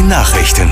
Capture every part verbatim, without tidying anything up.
Nachrichten.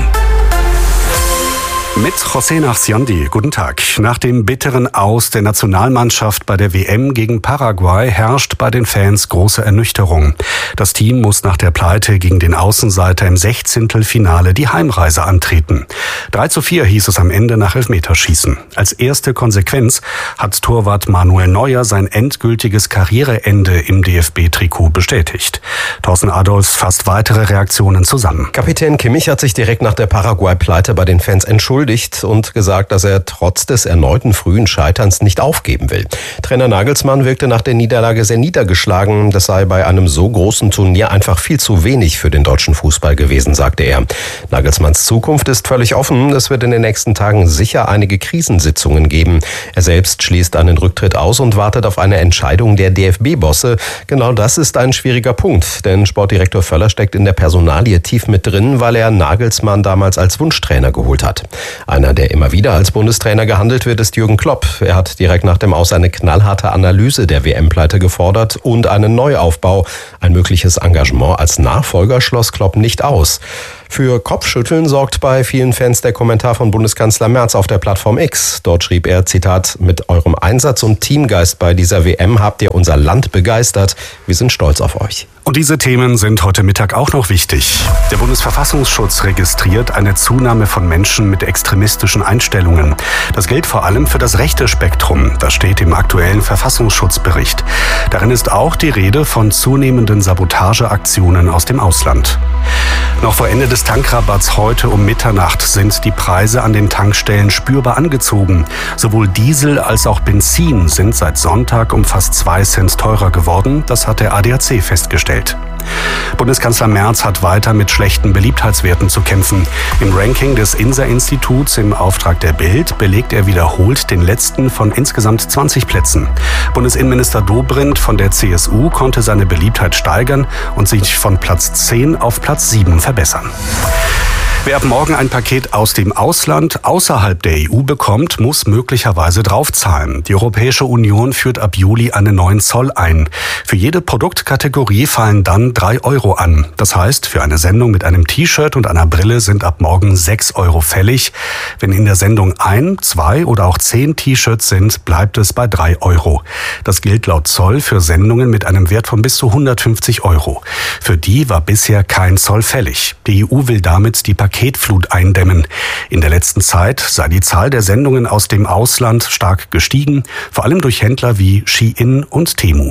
Mit José Nachsiandi. Guten Tag. Nach dem bitteren Aus der Nationalmannschaft bei der W M gegen Paraguay herrscht bei den Fans große Ernüchterung. Das Team muss nach der Pleite gegen den Außenseiter im Sechzehntelfinale die Heimreise antreten. drei zu vier hieß es am Ende nach Elfmeterschießen. Als erste Konsequenz hat Torwart Manuel Neuer sein endgültiges Karriereende im D F B-Trikot bestätigt. Thorsten Adolfs fasst weitere Reaktionen zusammen. Kapitän Kimmich hat sich direkt nach der Paraguay-Pleite bei den Fans entschuldigt und gesagt, dass er trotz des erneuten frühen Scheiterns nicht aufgeben will. Trainer Nagelsmann wirkte nach der Niederlage sehr niedergeschlagen. Das sei bei einem so großen Turnier einfach viel zu wenig für den deutschen Fußball gewesen, sagte er. Nagelsmanns Zukunft ist völlig offen. Es wird in den nächsten Tagen sicher einige Krisensitzungen geben. Er selbst schließt einen Rücktritt aus und wartet auf eine Entscheidung der D F B-Bosse. Genau das ist ein schwieriger Punkt, denn Sportdirektor Völler steckt in der Personalie tief mit drin, weil er Nagelsmann damals als Wunschtrainer geholt hat. Einer, der immer wieder als Bundestrainer gehandelt wird, ist Jürgen Klopp. Er hat direkt nach dem Aus eine knallharte Analyse der W M-Pleite gefordert und einen Neuaufbau. Ein mögliches Engagement als Nachfolger schloss Klopp nicht aus. Für Kopfschütteln sorgt bei vielen Fans der Kommentar von Bundeskanzler Merz auf der Plattform X. Dort schrieb er, Zitat, mit eurem Einsatz und Teamgeist bei dieser W M habt ihr unser Land begeistert. Wir sind stolz auf euch. Und diese Themen sind heute Mittag auch noch wichtig. Der Bundesverfassungsschutz registriert eine Zunahme von Menschen mit extremistischen Einstellungen. Das gilt vor allem für das rechte Spektrum. Das steht im aktuellen Verfassungsschutzbericht. Darin ist auch die Rede von zunehmenden Sabotageaktionen aus dem Ausland. Noch vor Ende des Tankrabatts heute um Mitternacht sind die Preise an den Tankstellen spürbar angezogen. Sowohl Diesel als auch Benzin sind seit Sonntag um fast zwei Cent teurer geworden. Das hat der A D A C festgestellt. Bundeskanzler Merz hat weiter mit schlechten Beliebtheitswerten zu kämpfen. Im Ranking des INSA-Instituts im Auftrag der Bild belegt er wiederholt den letzten von insgesamt zwanzig Plätzen. Bundesinnenminister Dobrindt von der C S U konnte seine Beliebtheit steigern und sich von Platz zehn auf Platz sieben verbessern. Wer ab morgen ein Paket aus dem Ausland außerhalb der E U bekommt, muss möglicherweise draufzahlen. Die Europäische Union führt ab Juli einen neuen Zoll ein. Für jede Produktkategorie fallen dann drei Euro an. Das heißt, für eine Sendung mit einem T-Shirt und einer Brille sind ab morgen sechs Euro fällig. Wenn in der Sendung ein, zwei oder auch zehn T-Shirts sind, bleibt es bei drei Euro. Das gilt laut Zoll für Sendungen mit einem Wert von bis zu hundertfünfzig Euro. Für die war bisher kein Zoll fällig. Die E U will damit die Pakete Paketflut eindämmen. In der letzten Zeit sei die Zahl der Sendungen aus dem Ausland stark gestiegen, vor allem durch Händler wie Shein und Temu.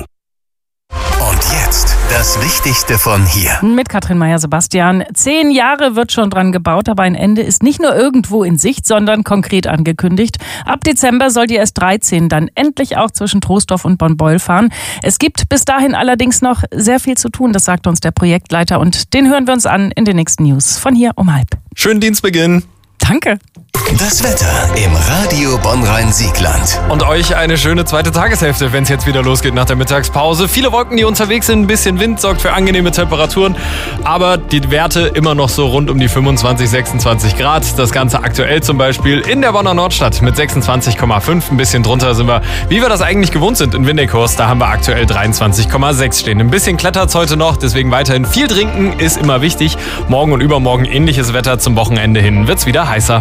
Und jetzt das Wichtigste von hier. Mit Katrin Meyer-Sebastian. Zehn Jahre wird schon dran gebaut, aber ein Ende ist nicht nur irgendwo in Sicht, sondern konkret angekündigt. Ab Dezember soll die S dreizehn dann endlich auch zwischen Troisdorf und Bonn-Beuel fahren. Es gibt bis dahin allerdings noch sehr viel zu tun, das sagt uns der Projektleiter. Und den hören wir uns an in den nächsten News. Von hier um halb. Schönen Dienstbeginn. Danke. Das Wetter im Radio Bonn-Rhein-Siegland. Und euch eine schöne zweite Tageshälfte, wenn es jetzt wieder losgeht nach der Mittagspause. Viele Wolken, die unterwegs sind, ein bisschen Wind sorgt für angenehme Temperaturen. Aber die Werte immer noch so rund um die fünfundzwanzig, sechsundzwanzig Grad. Das Ganze aktuell zum Beispiel in der Bonner Nordstadt mit sechsundzwanzig Komma fünf. Ein bisschen drunter sind wir, wie wir das eigentlich gewohnt sind in Windighorst. Da haben wir aktuell dreiundzwanzig Komma sechs stehen. Ein bisschen klettert es heute noch, deswegen weiterhin viel trinken ist immer wichtig. Morgen und übermorgen ähnliches Wetter, zum Wochenende hin wird's wieder heißer.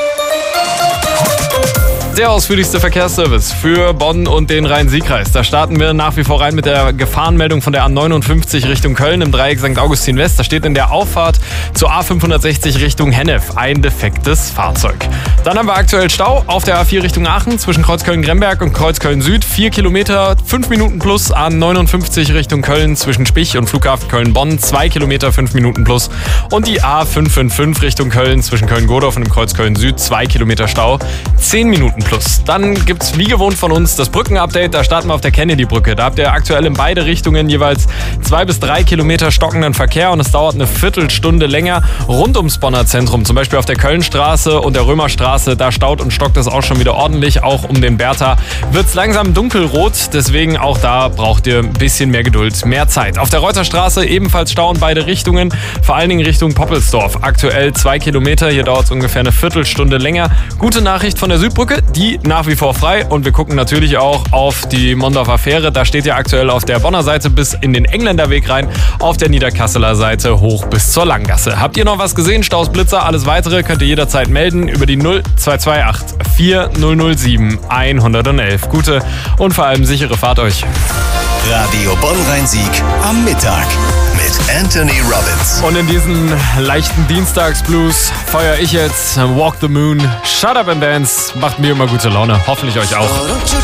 Der ausführlichste Verkehrsservice für Bonn und den Rhein-Sieg-Kreis. Da starten wir nach wie vor rein mit der Gefahrenmeldung von der A neunundfünfzig Richtung Köln im Dreieck Sankt Augustin West. Da steht in der Auffahrt zur A fünfhundertsechzig Richtung Hennef ein defektes Fahrzeug. Dann haben wir aktuell Stau auf der A vier Richtung Aachen zwischen Kreuzköln-Gremberg und Kreuzköln-Süd. Vier Kilometer, fünf Minuten plus. A neunundfünfzig Richtung Köln zwischen Spich und Flughafen Köln-Bonn. Zwei Kilometer, fünf Minuten plus. Und die A fünfhundertfünfundfünfzig Richtung Köln zwischen Köln-Godorf und dem Kreuzköln-Süd. Zwei Kilometer Stau, zehn Minuten plus. Dann gibt's wie gewohnt von uns das Brückenupdate. Da starten wir auf der Kennedy-Brücke. Da habt ihr aktuell in beide Richtungen jeweils zwei bis drei Kilometer stockenden Verkehr und es dauert eine Viertelstunde länger rund ums Bonner Zentrum. Zum Beispiel auf der Kölnstraße und der Römerstraße. Da staut und stockt es auch schon wieder ordentlich. Auch um den Bertha wird's langsam dunkelrot. Deswegen auch da braucht ihr ein bisschen mehr Geduld, mehr Zeit. Auf der Reuterstraße ebenfalls Stau in beide Richtungen. Vor allen Dingen Richtung Poppelsdorf. Aktuell zwei Kilometer. Hier dauert es ungefähr eine Viertelstunde länger. Gute Nachricht von der Südbrücke. die nach wie vor frei. Und wir gucken natürlich auch auf die Mondorfer Fähre. Da steht ja aktuell auf der Bonner Seite bis in den Engländerweg rein, auf der Niederkasseler Seite hoch bis zur Langgasse. Habt ihr noch was gesehen? Staus, Blitzer, alles weitere könnt ihr jederzeit melden über die null zwei zwei acht vier null null sieben eins eins eins. Gute und vor allem sichere Fahrt euch. Radio Bonn-Rhein-Sieg am Mittag mit Anthony Robbins. Und in diesen leichten Dienstagsblues feuer ich jetzt Walk the Moon, Shut Up and Dance. Macht mir immer gute Laune, hoffentlich euch auch.